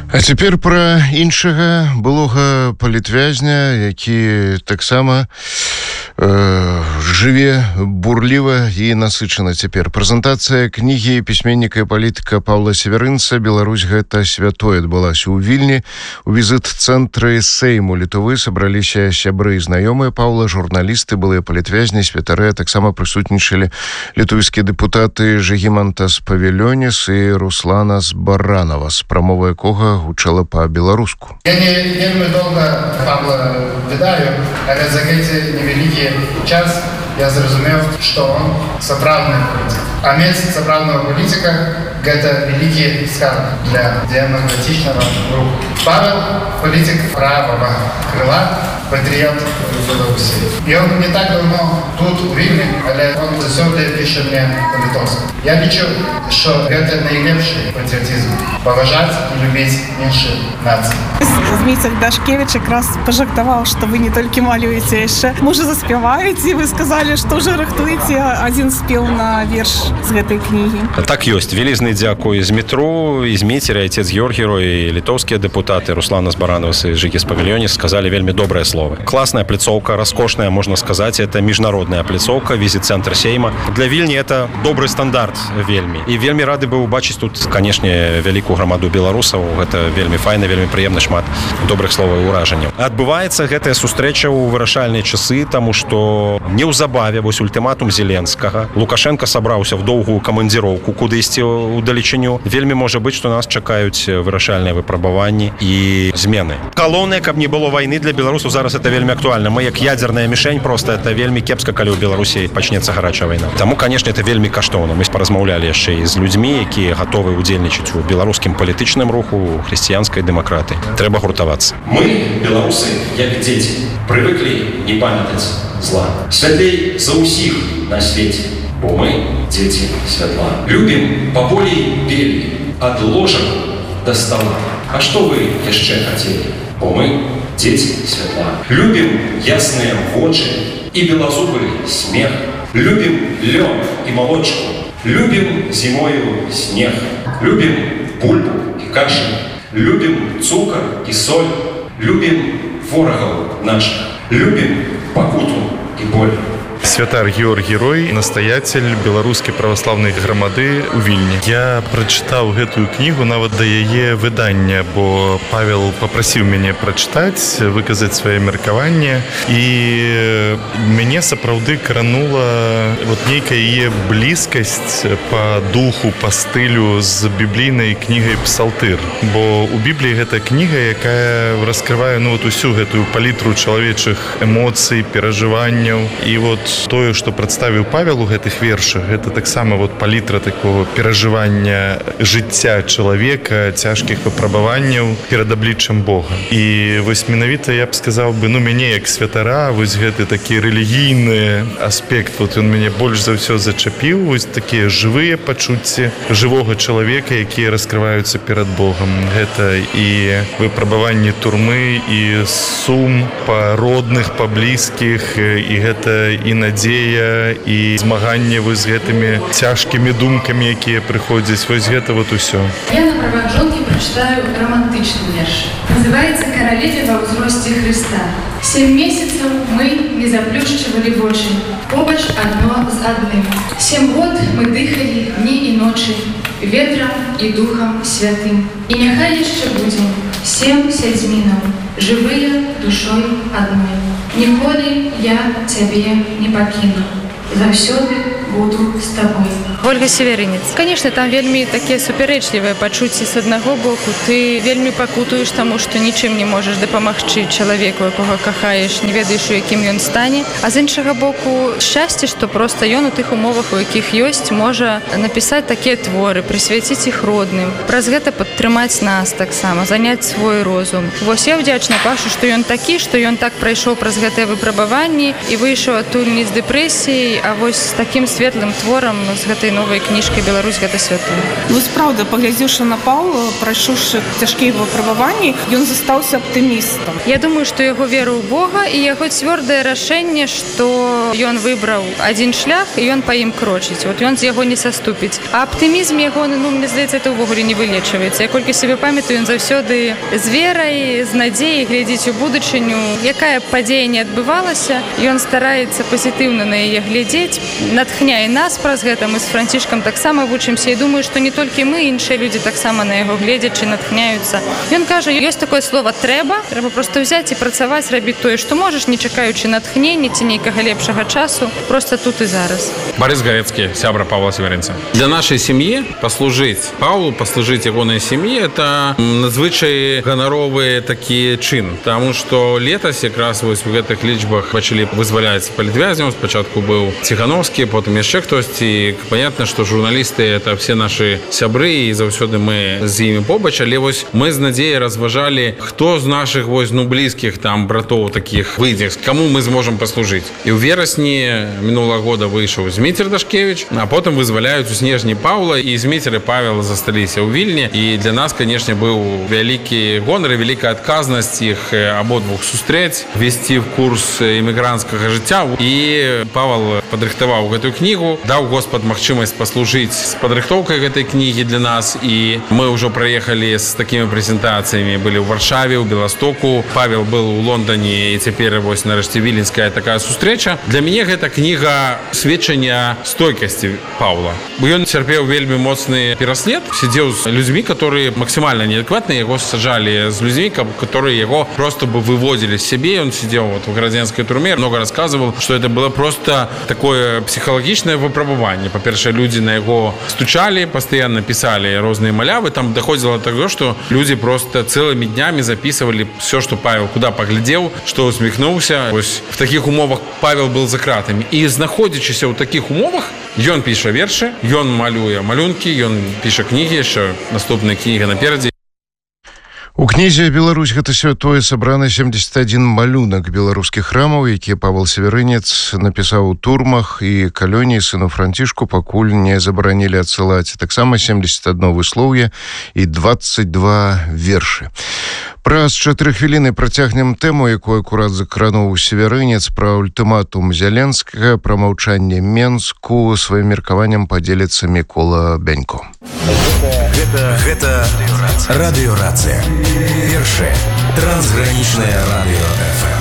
А цяпер пра іншага былога палітвязня, які таксама жыве бурліва і насычана цяпер. Прэзентацыя кнігі пісьменніка і палітыка Паўла Северынца «Беларусь – гэта святое» адбылася ў Вільні. У візіт-цэнтры Сейму Літвы сабраліся сябры і знаёмыя Паўла, журналісты, былыя палітвязні, святары, а таксама прысутнічалі літоўскія дэпутаты Жыгімантас Павелёнес і Русланас Баранавас, прамова якога гучала па-беларуску. Я не вельмі доўга Павла ведаю, але за гэты невялікі час я зразумеў, што он сапраўдны палітык. А мець сапраўднага палітыка – гэта вялікі скарб для дэмакратычнага руху. Павел – палітык правага крыла, патрыёт Беларусі. І он не так давно тут, у Вільні, але он заўсёды піша мне па-літоўску. Я лічу, што гэта найлепшы патрыётызм – паважаць і любіць іншыя нацыі. Зміцер Дашкевич якраз пажартаваў, што вы не толькі малюеце, яшчэ можа заспяваеце. Вы сказалі, што ўжо рыхтуеце адзін спеў на верш з гэтай кнігі. Так ёсць. Вялізны дзякуй з метро, і Зміцер, і отец Георгій, і літоўскія дэпутаты Русланас Баранавас і Жыгімантас Павелёнес сказалі вельмі добрае слово. Классная пляцоўка, раскошная, можно сказать, это международная пляцоўка, візіт-цэнтр Сейма. Для Вільні это добрый стандарт вельмі. І вельмі рады быў убачыць тут, канешне, вялікую грамаду беларусаў. Гэта вельмі файна, вельмі прыемна, шмат добрых словаў і ўражанняў. Адбываецца гэтая сустрэча ў вырашальныя часы, таму што неўзабаве вось ультыматум Зеленскага. Лукашенко сабраўся в доўгую камандзіроўку кудысьці ў далечыню. Вельмі можа быць, што нас чакаюць вырашальныя выпрабаванні і змены. Галоўнае, каб не было вайны, для беларусаў зараз это вельмі актуальна. Мы як ядерная мішень, просто это вельмі кепска, калі ў Беларусі пачнецца гарачая вайна. Таму, канешне, это вельмі каштоўна. Мы паразмаўлялі яшчэ і з людзьмі, якія гатовы ўдзельнічаць у беларускім палітычным руху, у хрысціянскай дэмакратыі. Трэба гуртавацца. Мы, беларусы, як дзеці, прывыклі не памятаць зла. Святлей за ўсіх на свеце, бо мы дзеці святла. Любім па полі белі, ад ложак да стала. А што вы яшчэ хацелі? Бо мы дзеці святла. Любім ясныя вочы і белазубы смех. Любім лёд і малочку. Любім зімою снег. Любім бульбу і кашу. Любім цукар і соль. Любім ворагаў наших. Любім пакуту і боль. Святар Георгій Рой, настоятель беларускай праваслаўнай грамады ў Вільні. Я прачытаў гэтую кнігу нават да яе выдання, бо Павел папрасіў мяне прачытаць, выказаць сваё меркаванне, і мяне сапраўды кранула вот нейкая яе блізкасць па духу, па стылю з біблійнай кнігай Псалтыр. Бо у Бібліі гэта кніга, якая раскрывае вот усю гэтую палітру чалавечых эмоцый, перажыванняў. І вот тое, што прадставіў Павел у гэтых вершах, гэта таксама вот палітра такого перажывання жыцця чалавека, цяжкіх выпрабаванняў перад абліччам Бога. І вось менавіта я б сказаў бы, мяне як святара, вось гэты такі рэлігійны аспект, вот ён мяне больш за ўсё зачапіў, вось такія жывыя пачуцці жывога чалавека, якія раскрываюцца перад Богам. Гэта і выпрабаванні турмы, і сум па родных, па блізкіх, і гэта і надзея, і змаганне з гэтымі цяжкімі думкамі, якія прыходзяць. Вось гэта вот усё. Я на правах жонкі прачытаю романтычны верш. Называецца «Каралеве ва ўзросце Хрыста». 7 месяцаў мы не заплюшчывалі вочы, побач адно з адным. 7 год мы дыхалі дні і ночы, ветрам і духам святым. І няхай яшчэ будзем 7 сядзьмінаў, жывыя душой адной. Ніколі я цябе не пакіну, заўсёды буду з табой. Ольга Северынец. Конечно, там вельмі такія супярэчлівыя пачуцці. З аднаго боку, ты вельмі пакутуеш таму, што нічым не можаш дапамагчы чалавеку, якога кахаеш, не ведаеш, у якім ён стане. А з іншага боку, шчасце, што проста ён у тых умовах, у якіх ёсць, можа напісаць такія творы, прысвяціць іх родным. Праз гэта падтрымаць нас таксама, заняць свой розум. Вось я ўдзячна Пашу, што ён такі, што ён так прайшоў праз гэтыя выпрабаванні і выйшаў адтуль не з дэпрэсіяй, а вось з такім светлым творам, з гэтай гэтай новай кніжкай «Беларусь гэта святое». Ну, справда, паглядзеўшы на Паўла, прайшоўшы цяжкія выпрабаванні, ён застаўся аптымістам. Я думаю, што яго вера ў Бога і яго цвёрдае рашэнне, што ён выбраў адзін шлях і ён па ім крочыць. Вот ён з яго не саступіць. А аптымізм яго, ну, мне здаецца, это ўвогуле не вылечваецца. Я колькі сябе памятаю, ён заўсёды з верай, з надзеяй глядзіць у будучыню. Якая падзея не адбывалася, ён стараецца пазітыўна на яе глядзець, натхняе нас праз гэта. Мы з Францішкам таксама вучымся і думаю, што не толькі мы, іншыя людзі таксама на яго гледзячы натхняюцца. Ён кажа, ёсць такое слово «трэба», трэба проста ўзяць і працаваць, рабіць тое, што можаш, не чакаючы натхнення ці нейкага лепшага часу, просто тут і зараз. Борис Горецкий, сябра Павла Северинца. Для нашей семьи послужить Павлу, послужить ягонай семье, это надзвычай ганаровы такі чин, потому что летась якраз вось у гэтых лічбах пачалі вызваляць палітвязняў. Спачатку быў Ціхановскі, потым яшчэ хтосьці. Понятно, что журналисты это все наши сябры і заўсёды мы з імі побач, але вось мы з надзеяй разважалі, хто з наших вось, ну, блізкіх там братоў таких выйдзе, кому мы зможам паслужыць. І ў верасні мінулага года выйшаў Зміцер Дашкевич, а потым вызваляюць у снежні Паўла, і Зміцер і Павел засталіся ў Вільні. І для нас, конечно, быў вялікі гонар і вялікая адказнасць іх абодвух сустрэць, весці в курс эмігранцкага жыцця. І Павел падрыхтаваў гэтую кнігу, даў Господ магчымасць паслужыць з падрыхтоўкай гэтай кнігі для нас. І мы ўжо праехалі з такімі прэзентацыямі, былі ў Варшаве, ў Беластоку. Павел был у Лондоне, і цяпер вось нарэшце віленская такая сустрэча. Для мяне гэта кніга сведчання стойкасці Паўла. Ён цярпеў вельмі моцны пераслед, сидзеў з людзьмі, которые максімальна неадэкватныя, яго саджалі з людзьмі, которые яго просто бы выводзілі з сябе. Он сидзеў вот в градзянскай турме, много рассказывал, что это было просто такое психологічнае выпрабаванне. Па-першае, людзі на яго стучалі, постоянно писали розныя малявы. Там доходило до того, что люди просто целыми днями записывали все, что Павел куда поглядел, что усміхнуўся. Ось в таких умовах Павел был за кратами. И знаходзячыся ў таких умовах, ён піша вершы, ён малюе малюнкі, ён піша кнігі, яшчэ наступная кніга наперадзе. У кнізе «Беларусь гэта святое» сабраны 71 малюнак беларускіх храмаў, якія Павел Северынец напісаў у турмах і калоніі сыну Францішку, пакуль не забаранілі адсылаць. Таксама 71 выслоўе і 22 вершы. Праз 4 хвіліны працягнем тэму, якую акурат закрануў Северынец, пра ультыматум Зяленскага, пра маўчанне Менску. Сваім меркаваннем падзеліцца Мікола Бянько. Гэта радыёрацыя. Першае трансгранічнае радыё ФМ.